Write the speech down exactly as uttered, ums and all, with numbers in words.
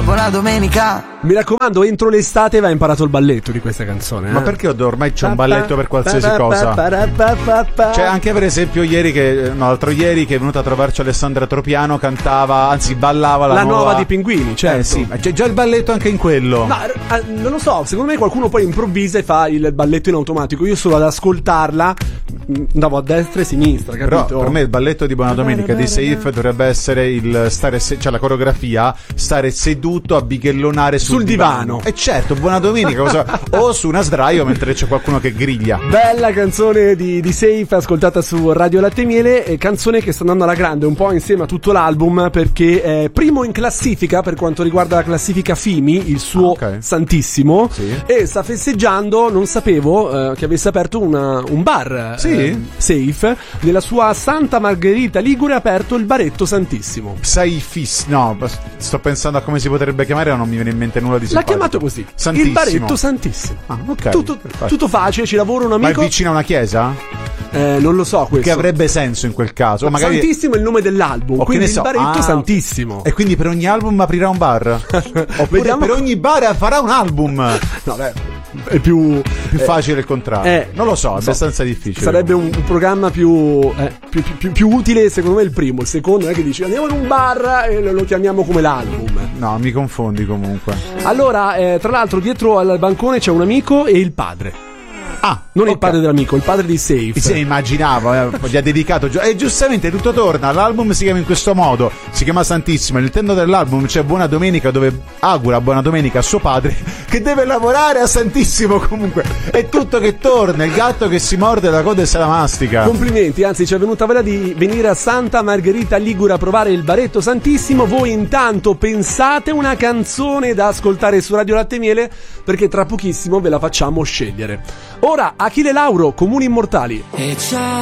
buona domenica. Mi raccomando, entro l'estate va imparato il balletto di questa canzone. Ma eh? perché ormai c'è un balletto per qualsiasi cosa? Cioè, anche per esempio ieri che no, l'altro ieri che è venuta a trovarci Alessandra Tropiano, cantava, anzi ballava la, la nuova... nuova di Pinguini, certo. Eh sì, ma c'è già il balletto anche in quello. No, eh, non lo so, secondo me qualcuno poi improvvisa e fa il balletto in automatico. Io solo ad ascoltarla andavo a destra e a sinistra, capito? Però per me il balletto di Buona Domenica di Seif dovrebbe essere il stare se- cioè la coreografia, stare seduto a bighellonare sul, sul divano. E certo, Buona Domenica cosa... o su una sdraio mentre c'è qualcuno che griglia. Bella canzone di, di Seif ascoltata su Radio Latte Miele, e canzone che sta andando alla grande un po' insieme a tutto l'album, perché è primo in classifica per quanto riguarda la classifica Fimi, il suo ah, okay. Santissimo, sì. E sta festeggiando, non sapevo eh, che avesse aperto una, un bar. Sì. Eh, Seif, nella sua Santa Margherita Ligure ha aperto il baretto Santissimo. Saifis, no, sto pensando a come si potrebbe chiamare, ma non mi viene in mente nulla di simpatico. L'ha chiamato così, Santissimo. il baretto Santissimo. Ah, ok. Tutto, tutto facile, ci lavora un amico. Ma è vicino a una chiesa? Eh, non lo so questo. Che avrebbe senso in quel caso. Magari... Santissimo è il nome dell'album, o quindi ne so. il baretto ah, Santissimo. E quindi per ogni album aprirà un bar? Oppure Vediamo... per ogni bar farà un album? No, beh, è più, è più facile il contrario. Eh, non lo so, è so, abbastanza difficile. Sarebbe un, un programma più, eh, più, più, più, più utile, secondo me, il primo. Il secondo è che dici andiamo in un bar e lo, lo chiamiamo come l'album. No, mi confondi comunque. Allora, eh, tra l'altro, dietro al bancone c'è un amico e il padre. Ah, non okay. il padre dell'amico, il padre di Seif. Sì, immaginavo, eh, gli ha dedicato. E giustamente tutto torna. L'album si chiama in questo modo, si chiama Santissimo. All'interno dell'album c'è Buona Domenica, dove augura Buona Domenica a suo padre, che deve lavorare a Santissimo. Comunque è tutto che torna. Il gatto che si morde la coda e se la mastica. Complimenti, anzi ci è venuta voglia di venire a Santa Margherita Ligure a provare il baretto Santissimo. Voi intanto pensate una canzone da ascoltare su Radio Latte Miele, perché tra pochissimo ve la facciamo scegliere. Ora Achille Lauro, Comuni Immortali. E ciao